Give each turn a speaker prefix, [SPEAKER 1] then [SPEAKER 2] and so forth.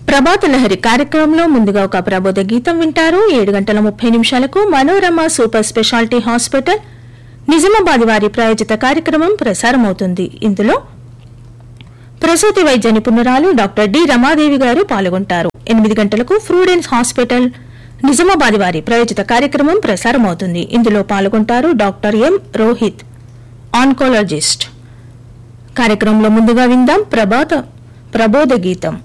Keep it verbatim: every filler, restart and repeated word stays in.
[SPEAKER 1] ప్రభాత లహరి కార్యక్రమంలో ముందుగా ఒక ప్రబోధ గీతం వింటారు. ఏడు గంటల ముప్పై నిమిషాలకు Manorama super speciality hospital Nizamabad వారి ప్రాయోజిత కార్యక్రమం ప్రసారమవుతుంది. ఇందులో ప్రసూతి వైద్య నిపుణురాలు డాక్టర్ డి రమాదేవి గారు పాల్గొంటారు. ఎనిమిది గంటలకు ఫ్రూడెన్స్ హాస్పిటల్ నిజామాబాద్ వారి ప్రాయోజిత కార్యక్రమం ప్రసారమవుతుంది. ఇందులో పాల్గొంటారు డాక్టర్ ఎం రోహిత్, ఆన్కాలజిస్ట్. కార్యక్రమంలో ముందుగా విందాం ప్రభాత ప్రబోధ గీతం.